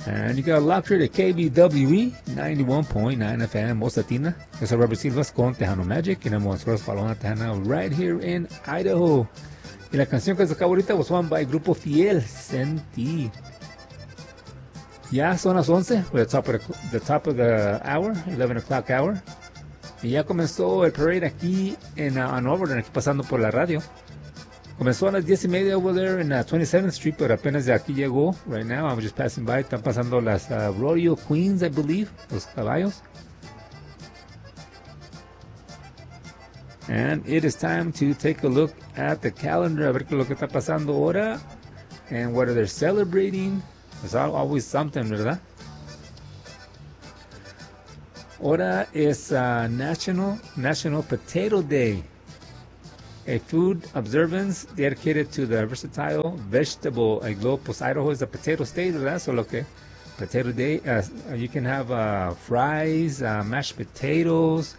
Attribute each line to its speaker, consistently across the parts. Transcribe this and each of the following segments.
Speaker 1: And you got locked here to KBWE 91.9 FM, Mosatina. Yo soy Robert Silvas con Tejano Magic. Y nosotros Paloma Tejana right here in Idaho. Y la canción que se acabó ahorita was one by Grupo Fiel, Sentí. Ya son las 11, we're at the top of the hour, 11 o'clock hour. Y ya comenzó el parade aquí en Overland, aquí pasando por la radio. Comenzó a las 10:30 over there in 27th Street, pero apenas de aquí llegó. Right now, I'm just passing by. Están pasando las Rodeo Queens, I believe, los caballos. And it is time to take a look at the calendar, a ver qué es lo que está pasando ahora. And what are they celebrating? There's always something, ¿verdad? Ahora es National Potato Day, a food observance dedicated to the versatile vegetable. Pues Idaho is a potato state, ¿verdad? So lo que Potato Day, you can have fries, mashed potatoes,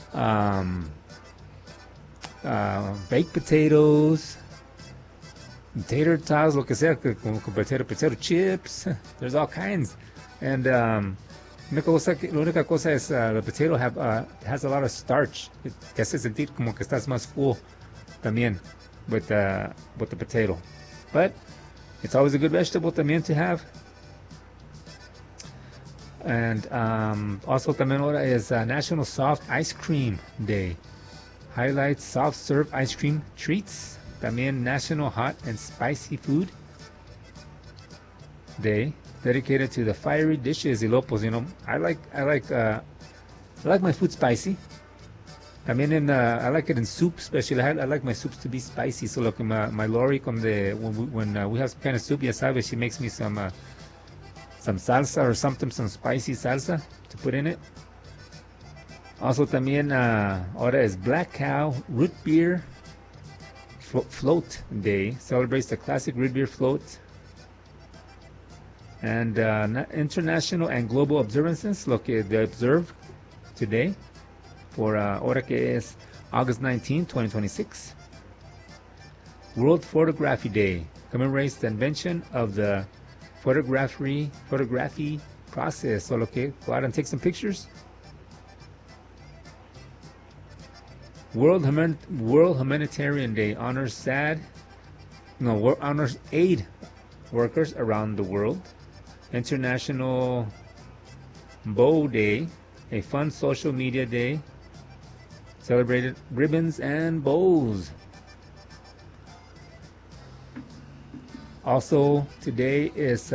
Speaker 1: baked potatoes, tater tots, lo que sea, como potato chips. There's all kinds. And la única cosa es the potato has a lot of starch. Te hace sentir como que estás más full también with the potato. But it's always a good vegetable también to have. And also también ahora is National Soft Ice Cream Day. Highlights soft serve ice cream treats. También National Hot and Spicy Food Day, dedicated to the fiery dishes. Y luego, pues, you know, I like my food spicy. También I like it in soup, especially. I like my soups to be spicy. So look, my Lori, when we have some kind of soup, ya sabes, she makes me some salsa or something, some spicy salsa to put in it. Also, también ahora es Black Cow Root Beer Float Day. Celebrates the classic root beer float. And international and global observances, lo que they observe today for ahora que es August 19, 2026. World Photography Day commemorates the invention of the photography process. So lo que go out and take some pictures. World Humanitarian Day honors aid workers around the world. International Bow Day, a fun social media day, celebrated ribbons and bows. Also today is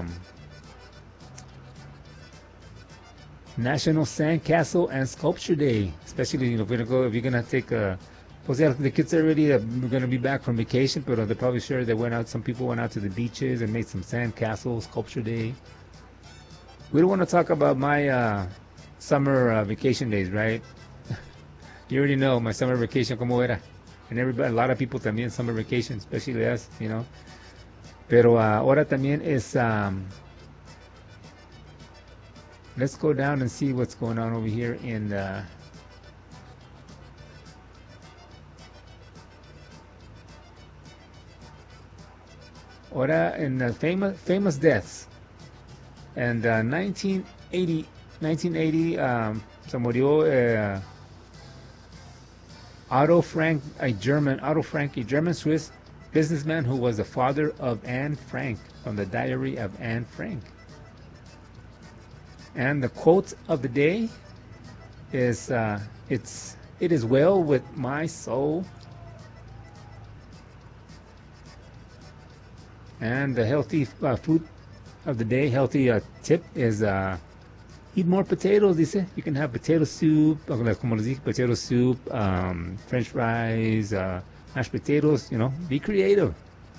Speaker 1: National Sandcastle and Sculpture Day. Especially, you know, if you're gonna take pues yeah, the kids are already gonna be back from vacation, but they're probably sure some people went out to the beaches and made some sandcastles, Sculpture Day. We don't want to talk about my summer vacation days, right? You already know my summer vacation como era. And everybody, a lot of people también summer vacation, especially us, you know. Pero ahora también es let's go down and see what's going on over here in ahora in the famous deaths. And 1980 se murió Otto Frank, a German Swiss businessman who was the father of Anne Frank, from the Diary of Anne Frank. And the quote of the day is it is well with my soul. And the healthy food of the day, healthy tip is eat more potatoes, dice. You can have potato soup, como les dije, potato soup, French fries, mashed potatoes, you know, be creative.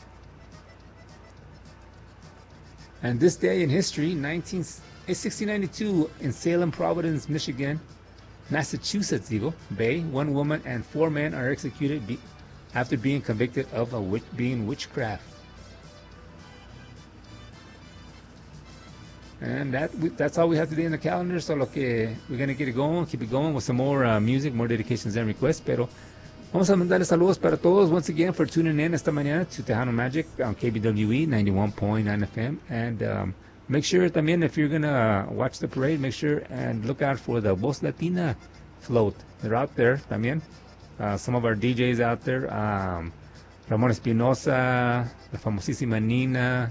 Speaker 1: And this day in history, 1692, in Salem, Providence, Massachusetts, Bay, 1 woman and 4 men are executed after being convicted of being witchcraft. And that's all we have today in the calendar. So we're going to keep it going with some more music, more dedications and requests. Pero vamos a mandarle saludos para todos once again for tuning in esta mañana to Tejano Magic on KBWE 91.9 FM. And Make sure también, if you're gonna watch the parade, make sure and look out for the Voz Latina float. They're out there también. Some of our DJs out there. Ramón Espinosa, la famosísima Nina,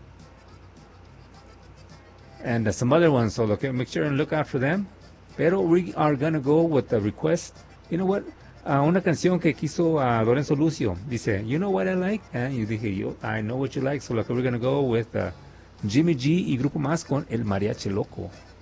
Speaker 1: and some other ones. So make sure and look out for them. Pero we are gonna go with the request. You know what? Una canción que quiso Lorenzo Lucio. Dice, you know what I like? And yo dije, I know what you like. So we're gonna go with Jimmy G y Grupo Más con El Mariachi Loco.